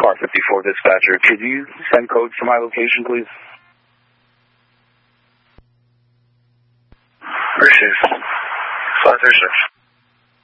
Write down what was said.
Car 54 dispatcher. Could you send codes to my location, please? Received. 536.